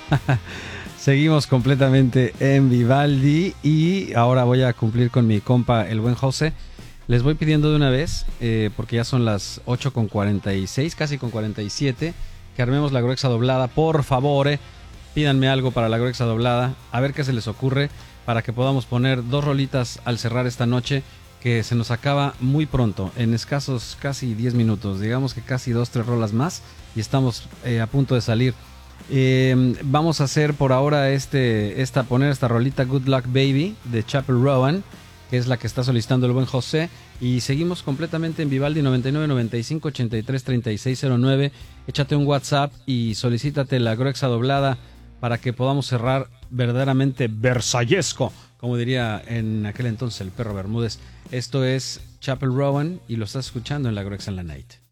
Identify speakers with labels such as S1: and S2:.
S1: Seguimos completamente en Vivaldi y ahora voy a cumplir con mi compa, el buen José. Les voy pidiendo de una vez, porque ya son las 8:46, casi con 47, que armemos la gruexa doblada. Por favor, pídanme algo para la gruexa doblada, a ver qué se les ocurre, para que podamos poner dos rolitas al cerrar esta noche, que se nos acaba muy pronto, en escasos casi 10 minutos, digamos que casi 2-3 rolas más, y estamos a punto de salir. Vamos a hacer por ahora poner esta rolita Good Luck Baby de Chapel Rowan, que es la que está solicitando el buen José, y seguimos completamente en Vivaldi. 99 95 83 36 09. Échate un WhatsApp y solicítate la gruexa doblada para que podamos cerrar verdaderamente versallesco, como diría en aquel entonces el perro Bermúdez. Esto es Chapel Rowan y lo estás escuchando en la Gruexa en la Night.